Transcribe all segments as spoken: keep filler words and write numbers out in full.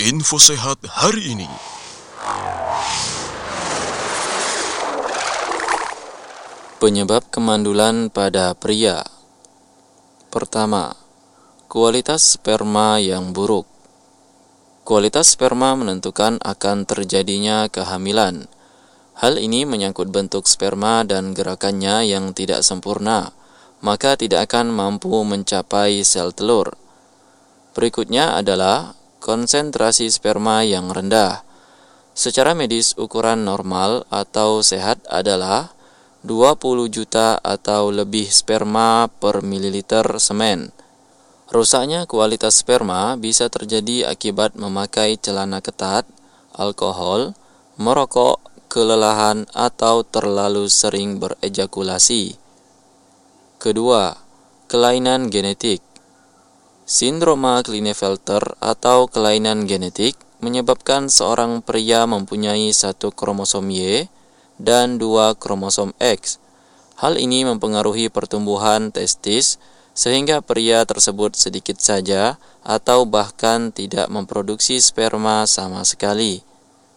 Info sehat hari ini. Penyebab kemandulan pada pria. Pertama, kualitas sperma yang buruk. Kualitas sperma menentukan akan terjadinya kehamilan. Hal ini menyangkut bentuk sperma dan gerakannya yang tidak sempurna, maka tidak akan mampu mencapai sel telur. Berikutnya adalah konsentrasi sperma yang rendah. Secara medis, ukuran normal atau sehat adalah dua puluh juta atau lebih sperma per mililiter semen. Rusaknya kualitas sperma bisa terjadi akibat memakai celana ketat, alkohol, merokok, kelelahan, atau terlalu sering berejakulasi. Kedua, kelainan genetik. Sindroma Klinefelter atau kelainan genetik menyebabkan seorang pria mempunyai satu kromosom Y dan dua kromosom X. Hal ini mempengaruhi pertumbuhan testis sehingga pria tersebut sedikit saja atau bahkan tidak memproduksi sperma sama sekali.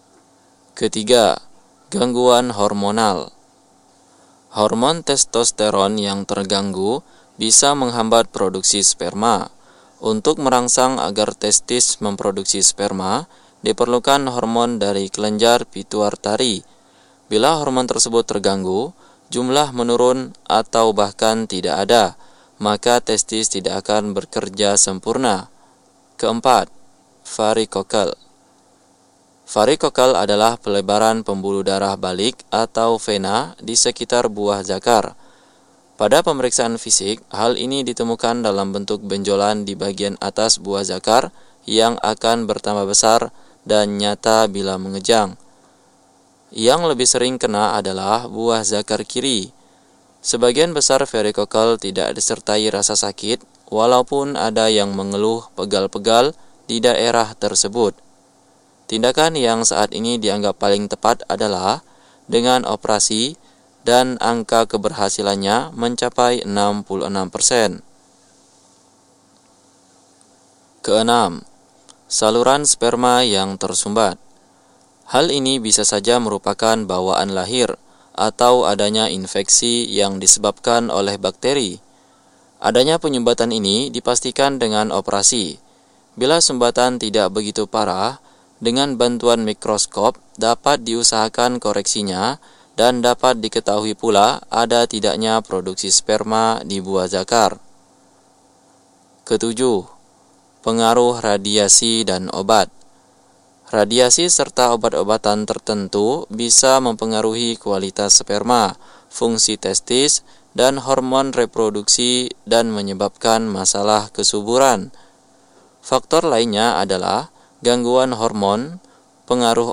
Ketiga, gangguan hormonal. Hormon testosteron yang terganggu bisa menghambat produksi sperma. Untuk merangsang agar testis memproduksi sperma, diperlukan hormon dari kelenjar pituitari. Bila hormon tersebut terganggu, jumlah menurun atau bahkan tidak ada, maka testis tidak akan bekerja sempurna. Keempat, varikokel. Varikokel adalah pelebaran pembuluh darah balik atau vena di sekitar buah zakar. Pada pemeriksaan fisik, hal ini ditemukan dalam bentuk benjolan di bagian atas buah zakar yang akan bertambah besar dan nyata bila mengejang. Yang lebih sering kena adalah buah zakar kiri. Sebagian besar varikokel tidak disertai rasa sakit, walaupun ada yang mengeluh pegal-pegal di daerah tersebut. Tindakan yang saat ini dianggap paling tepat adalah dengan operasi, dan angka keberhasilannya mencapai enam puluh enam persen. Keenam, saluran sperma yang tersumbat. Hal ini bisa saja merupakan bawaan lahir atau adanya infeksi yang disebabkan oleh bakteri. Adanya penyumbatan ini dipastikan dengan operasi. Bila sumbatan tidak begitu parah, dengan bantuan mikroskop dapat diusahakan koreksinya dan dapat diketahui pula ada tidaknya produksi sperma di buah zakar. Ketujuh, pengaruh radiasi dan obat. Radiasi serta obat-obatan tertentu bisa mempengaruhi kualitas sperma, fungsi testis, dan hormon reproduksi dan menyebabkan masalah kesuburan. Faktor lainnya adalah gangguan hormon, pengaruh